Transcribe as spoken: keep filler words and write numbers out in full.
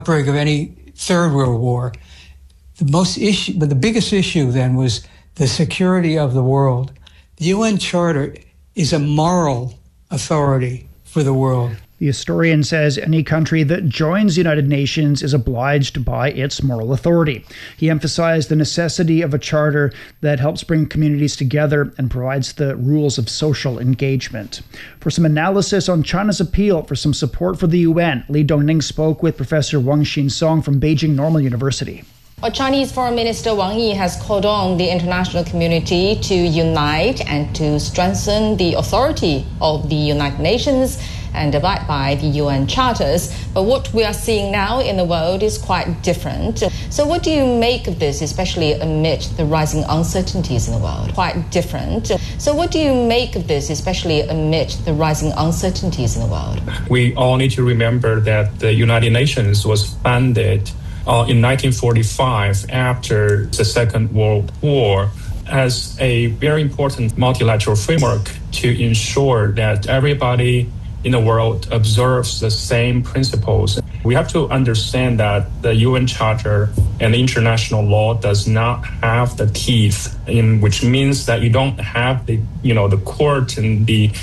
outbreak of any third world war, the most issue, but the biggest issue then was the security of the world. The U N Charter is a moral authority for the world. The historian says any country that joins the United Nations is obliged by its moral authority. He emphasized the necessity of a charter that helps bring communities together and provides the rules of social engagement. For some analysis on China's appeal for some support for the U N, Li Dongning spoke with Professor Wang Xinsong from Beijing Normal University. Well, Chinese Foreign Minister Wang Yi has called on the international community to unite and to strengthen the authority of the United Nations and abide by the U N charters. But what we are seeing now in the world is quite different. So what do you make of this, especially amid the rising uncertainties in the world? Quite different. So what do you make of this, especially amid the rising uncertainties in the world? We all need to remember that the United Nations was founded uh, in nineteen forty-five after the Second World War as a very important multilateral framework to ensure that everybody in the world observes the same principles. We have to understand that the U N Charter and international law does not have the teeth, in which means that you don't have the, you know, the court and the